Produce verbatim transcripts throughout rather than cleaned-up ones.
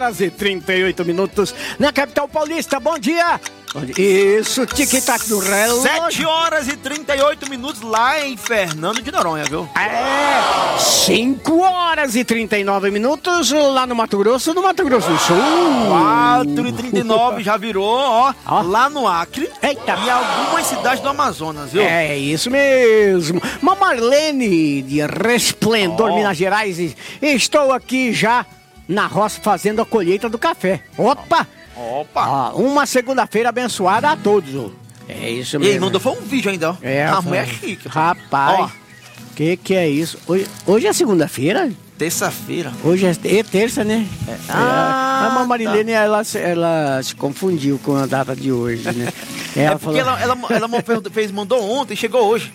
horas e trinta e oito minutos na capital paulista. Bom dia! Isso, tic-tac do relógio. sete horas e trinta e oito minutos lá em Fernando de Noronha, viu? É, cinco horas e trinta e nove minutos lá no Mato Grosso, no Mato Grosso do Sul. quatro e trinta e nove já virou, ó, ó, lá no Acre. Eita. E algumas cidades do Amazonas, viu? É, isso mesmo. Marlene de Resplendor, Oh. Minas Gerais. e Estou aqui já na roça fazendo a colheita do café. Opa! Opa! Ó, uma segunda-feira abençoada a todos. Ó. É isso mesmo. Ei, mandou foi um vídeo ainda, ó. É, a foi. mulher é chique. Rapaz, Ó, que que é isso? Hoje, hoje é segunda-feira? terça-feira. Hoje é, é terça, né? É. Ah, a Mamãe Marilene, ela, se- ela se confundiu com a data de hoje, né? É porque ela, ela, ela mo- fez- fez, mandou ontem e chegou hoje.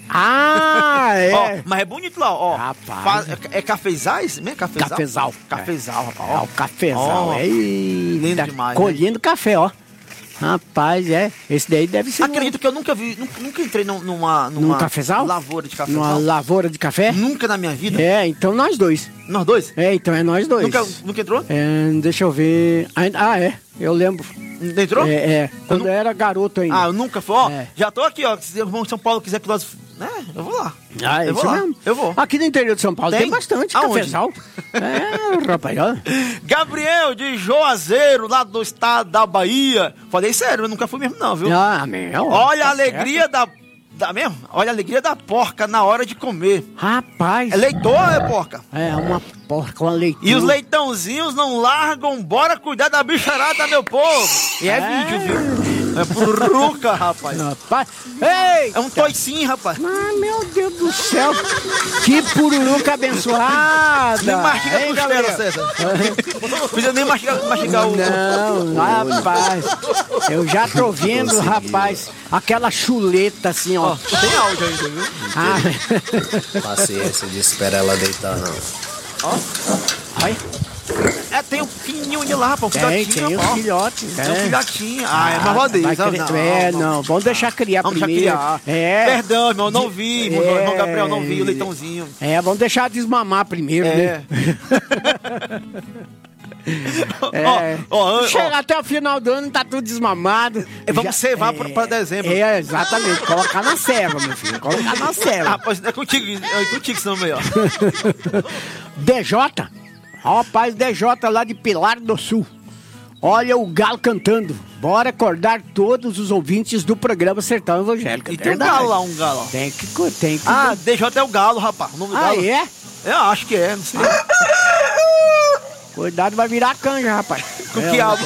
Ah, é. Ó, mas é bonito lá, ó. Rapaz. Faz- é, é cafezais? Mesmo? Cafezal? Cafezal. Cafezal, rapaz. É Ó, o cafezal. Ó, é, lindo demais, né? colhendo café, ó. Rapaz, é. Esse daí deve ser. Acredito que eu nunca vi, nunca, nunca entrei num- numa, numa Num cafezal? lavoura de cafezal. Numa lavoura de café? Nunca na minha vida. É, então nós dois. Nós dois? É, então é nós dois. Nunca, nunca entrou? É, deixa eu ver. Ainda- Ah, é. Eu lembro. Não entrou? É, é. Quando eu, nu- era garoto ainda. Ah, eu nunca fui. Ó, É. já tô aqui, ó. Se o irmão de São Paulo quiser que nós... Né, eu vou lá. Ah, eu isso vou lá. mesmo. Eu vou. Aqui no interior de São Paulo tem, Tem? bastante Aonde? cafezal. É, rapaz, ó. Gabriel de Juazeiro, lá do estado da Bahia. Falei sério, eu nunca fui mesmo não, viu? Ah, meu. Olha tá a alegria da... da mesmo? Olha a alegria da porca na hora de comer. certo. Rapaz. É leitor ou é porca? É uma porca, uma leitura. E os leitãozinhos não largam, bora cuidar da bicharada, meu povo. E é, É. vídeo, viu? É pururuca, rapaz. Rapaz. Ei! É um toicinho, rapaz. Ah, meu Deus do céu. Que pururuca abençoada. Nem mastiga a Hein, costela, Gabriel? César. Não precisa nem mastigar, mastigar o... Não, rapaz. Eu já tô vendo, rapaz, aquela chuleta assim, ó. Ó, tem áudio ainda, viu? Ah, Paciência de esperar ela deitar, não. Ó. ai, É, tem um pequenininho lá, rapaz, um tem, filhotinho, tem os rapaz. filhotes. Tem um é. filhotinho. Ah, é malvadez. Vai Ah, cri- não, é, não, não, vamos deixar criar Vamos deixar primeiro. criar. É. Perdão, irmão, não vi, É. irmão Gabriel, não vi o leitãozinho. É, vamos deixar desmamar primeiro, É. né? É. Ó, ó, ó, Chega até o final do ano, tá tudo desmamado. É, vamos cevar pra- pra dezembro. É, exatamente. Colocar na serva, meu filho. Colocar na serva. Rapaz, é contigo, é contigo esse nome aí, ó. D J. Rapaz, D J lá de Pilar do Sul. Olha o galo cantando. Bora acordar todos os ouvintes do programa Sertão Evangélico. E tem um Verdade. galo lá, um galo, ó. Tem que... co- Tem que Ah, D J é o galo, rapaz. O nome do ah, galo. é? Eu acho que é, não sei. Cuidado, vai virar canja, rapaz. Com É, quiabo.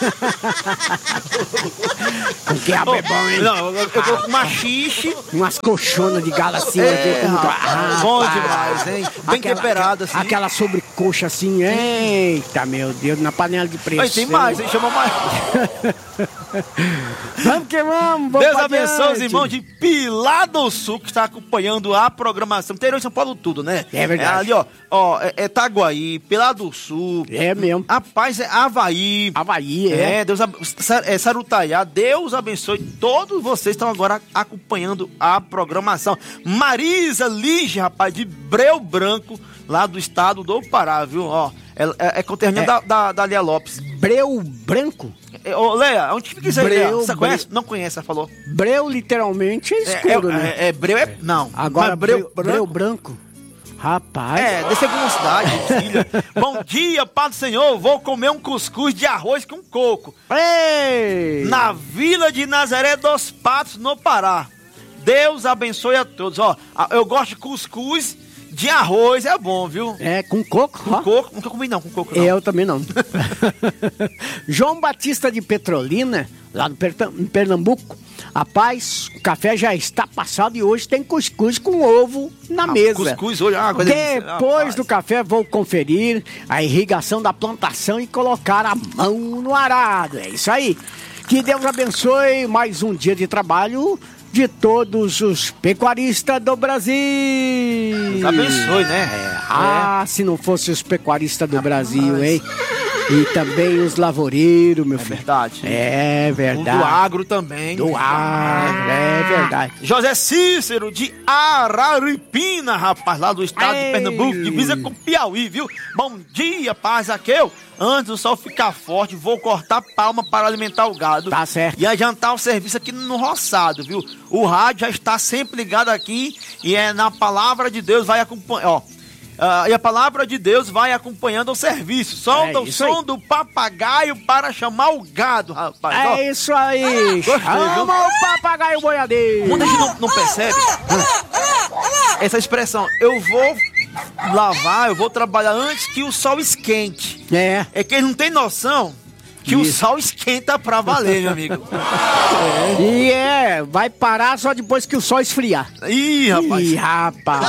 Com quiabo é bom, hein? Não, eu, eu vou com machixe. Umas colchonas de galo assim. É, né? rapaz, bom demais, hein? Bem temperado, assim. Aquela sobrecoxa assim. Eita, meu Deus, na panela de preço. Mas tem mais, hein? Chama mais. Vamos que vamos, vamos Deus pra abençoe os diante. irmãos de Pilar do Sul que está acompanhando a programação. Interior de São Paulo tudo, né? É verdade. É ali, ó. Ó, é, é Itaguaí, Pilar do Sul. É mesmo. Rapaz, é Avaí. Havaí, é. É, Deus ab- Sa- é, Sarutaiá, Deus abençoe todos vocês que estão agora acompanhando a programação. Marisa Lige, rapaz, de Breu Branco, lá do estado do Pará, viu? Ó, é, é, é conterrânea É. da, da, da Lia Lopes. Breu branco? É, ô, Leia, onde fica isso aí, Breu, Leia? Você Breu. conhece? Não conhece, ela falou. Breu literalmente é É, escuro, é, né? é, é Breu, é... Não. Agora, Mas Breu, breu, Branco... breu branco. Rapaz. É, desse alguma cidade, filha. Bom dia, Pai do Senhor. Vou comer um cuscuz de arroz com coco. Ei! Na Vila de Nazaré dos Patos, no Pará. Deus abençoe a todos. Ó, a- eu gosto de cuscuz de arroz, é bom, viu? É, com coco, Com ó. coco, nunca comi não, com coco não. Eu também não. João Batista de Petrolina, lá no Perta- em Pernambuco. Rapaz, o café já está passado e hoje tem cuscuz com ovo na Ah, mesa. Cuscuz hoje, ah, coisa Depois rapaz. do café, vou conferir a irrigação da plantação e colocar a mão no arado. É isso aí. Que Deus abençoe mais um dia de trabalho de todos os pecuaristas do Brasil. Deus abençoe, né? Ah, se não fosse os pecuaristas do Brasil, hein? E também os lavoureiros, meu É filho. verdade. É verdade. Do agro também. Do agro, é verdade. José Cícero de Araripina, rapaz, lá do estado Ei. de Pernambuco, divisa com Piauí, viu? Bom dia, paz, Zaqueu. Antes do sol ficar forte, vou cortar palma para alimentar o gado. Tá certo. E adiantar o serviço aqui no roçado, viu? O rádio já está sempre ligado aqui e é na palavra de Deus vai acompanhar, ó. Uh, e a palavra de Deus vai acompanhando o serviço. Solta É o isso som aí. do papagaio para chamar o gado, rapaz. Ó. É isso aí. Gostei, Chama o papagaio boiadeiro. Muita gente não, não percebe essa expressão. Eu vou lavar, eu vou trabalhar antes que o sol esquente. É. É que eles não têm noção que o Isso. sol esquenta pra valer, meu amigo. E é, vai parar só depois que o sol esfriar. Ih, rapaz. Ih, rapaz.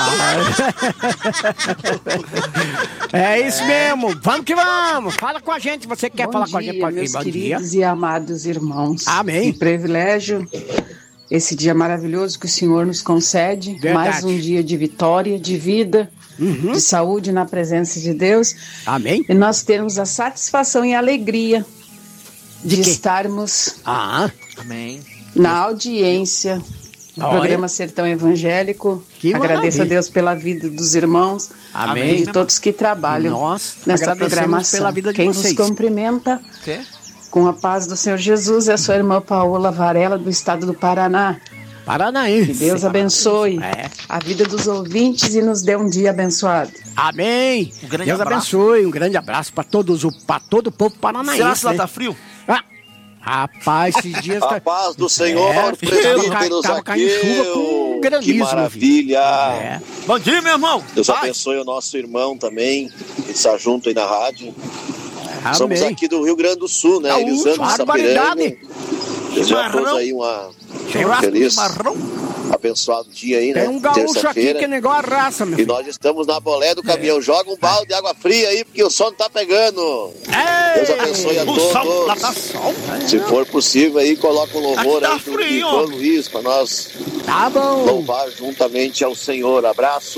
É isso mesmo. Vamos que vamos. Fala com a gente. Você quer Bom falar dia, com a gente? Pode ir. meus Bom dia. queridos e amados irmãos. Amém. Que privilégio esse dia maravilhoso que o Senhor nos concede. Verdade. Mais um dia de vitória, de vida, Uhum. de saúde na presença de Deus. Amém. E nós termos a satisfação e a alegria de, De quê? estarmos Ah, Amém. na audiência do Olha. programa Sertão Evangélico. Que Agradeço maravilha. a Deus pela vida dos irmãos Amém. e de todos que trabalham nós nesta agradecemos programação. pela vida de Quem vocês. nos cumprimenta Quê? com a paz do Senhor Jesus é a sua irmã Paola Varela, do estado do Paraná. Paranaense. Que Deus abençoe É. a vida dos ouvintes e nos dê um dia abençoado. Amém. Um grande Deus abraço. abençoe. Um grande abraço para todos, para todo o povo paranaense. Será que lá né? tá frio? Ah, rapaz, esses dias A tá... paz do Senhor, É, presbítero tava caindo chuva com Zaqueu. granizo, Que meu maravilha. É. Bom dia, meu irmão. Deus Paz. abençoe o nosso irmão também, que está junto aí na rádio. Somos Amém. aqui do Rio Grande do Sul, né? Ah, Elisandro barbaridade. Sapiranga. Desejo a todos Chimarrão. aí uma Churrasco de feliz, marrão. abençoado dia aí, né? Tem um gaúcho aqui Terça-feira. que é negócio a raça, meu E filho. nós estamos na bolé do caminhão. Joga um balde de água fria aí, porque o sol não tá pegando. Ei! Deus abençoe a O sol, lá tá todos. sol. Se for possível aí, coloca um louvor Aqui tá aí do frio, Ivan ó. Luiz para nós Tá bom. louvar juntamente ao Senhor. Abraço.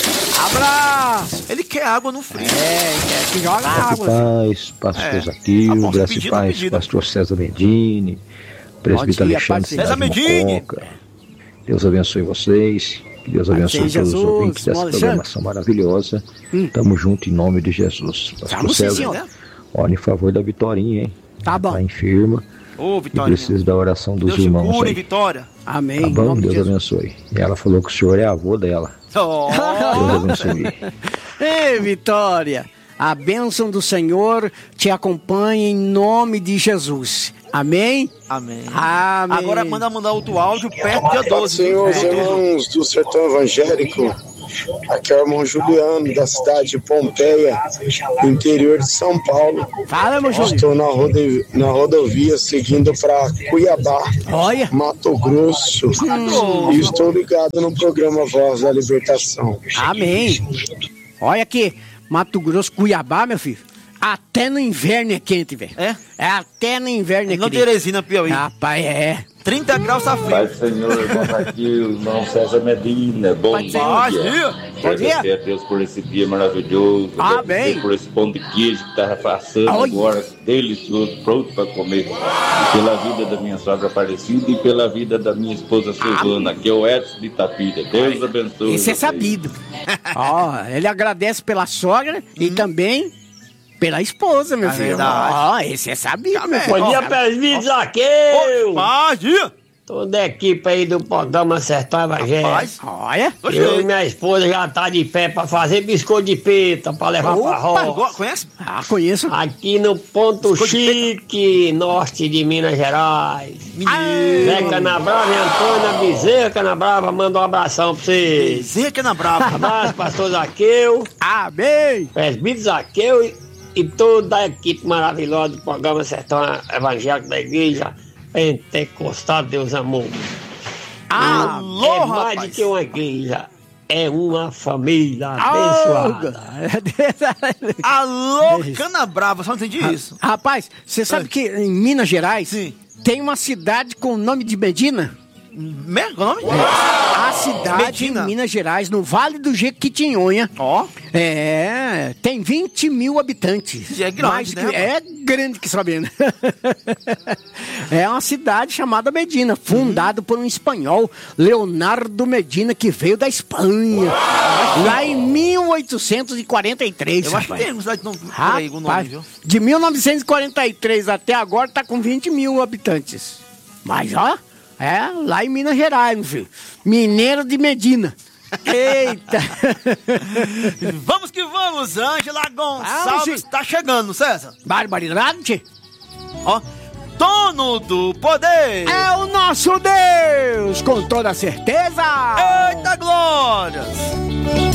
Abraço. Ele quer água no frio. É, quer que joga água. Paz, pastor É. Zaqueu, Aposto graça pedido, e paz, pedido. pastor César Medini, presbítero dia, Alexandre Padre César Cidade Medini. Mococa. Deus abençoe vocês, que Deus Padre abençoe todos Jesus, os ouvintes dessa irmão Alexandre. programação maravilhosa. Hum. Tamo junto em nome de Jesus. Pastor Vamos sim, César, senhor. ore em favor da Vitorinha, hein? Tá bom. Tá enferma Ô, e Vitória. precisa da oração dos Deus te irmãos cure, aí. Vitória. Amém. Tá Em bom? nome de Deus Jesus. abençoe. E ela falou que o senhor é avô dela. Oh. Deus abençoe. Ei, Vitória, a bênção do Senhor te acompanha em nome de Jesus. Amém? Amém. Amém. Agora manda mandar outro áudio perto do dia doze. Senhor, os viu? irmãos do Sertão Evangélico, aqui é o irmão Juliano, da cidade de Pompeia, interior de São Paulo. Fala, meu Júlio. Estou na, rodo- na rodovia seguindo para Cuiabá, Olha. Mato Grosso, e estou ligado no programa Voz da Libertação. Amém. Olha aqui, Mato Grosso, Cuiabá, meu filho. Até no inverno é quente, velho. É? É até no inverno é Não quente. Teresina, Piauí. Rapaz, é. trinta graus tá frio. Pai do Senhor, irmão Zaqueu, irmão César Medina, bom Pode ser. Bom dia. dia. Bom dia. Agradecer a Deus por esse dia maravilhoso. Amém. Agradecer por esse pão de queijo que tá passando Oi. agora, delicioso, pronto para comer. E pela vida da minha sogra Aparecida e pela vida da minha esposa Suzana, que é o Edson de Itapira. Deus abençoe. Isso é vocês. sabido. Ó, ele agradece pela sogra e também pela esposa, meu É filho. verdade. Ó, esse é sabido, meu filho. Bom dia, Ó, presbítero Zaqueu! Bom dia. Toda a equipe aí do programa Sertão Evangélico. Paz. Olha. Eu e Gostei. minha esposa já tá de pé pra fazer biscoito de peta, pra levar pra Opa, roça. Go- Conhece? Ah, conheço. Aqui no Ponto Biscoito de Chique, norte de Minas Gerais. Menino. Zé Canabrava e Antônia Bezerra Canabrava mandou um abração pra vocês. Bezerra que é na brava. Abraço, pastor Zaqueu, Amém. presbítero Zaqueu e, e toda a equipe maravilhosa do programa Sertão Evangélico da Igreja Pentecostal Deus Amor. Alô, é mais rapaz. de que uma igreja, é uma família Ah, abençoada. Alô, Cana Brava. Só não entendi isso. Rapaz, você sabe que em Minas Gerais Sim. tem uma cidade com o nome de Medina? Me- Qual o nome? A cidade Medina. em Minas Gerais, no Vale do Jequitinhonha. Ó. É, tem vinte mil habitantes. É grande, Mais né, que- É grande que sabendo. É uma cidade chamada Medina, fundada por um espanhol, Leonardo Medina, que veio da Espanha. Lá em mil oitocentos e quarenta e três. Eu acho que rapaz. tem um cidade não, por Rapaz, aí, o nome, viu? de mil novecentos e quarenta e três até agora tá com vinte mil habitantes. Mas ó, é lá em Minas Gerais, meu filho. Mineiro de Medina. Eita! Vamos que vamos, Ângela Gonçalves Vamos, tá chegando, César. Barbaridade! Ó, dono do poder. É o nosso Deus, com toda certeza! Eita glórias!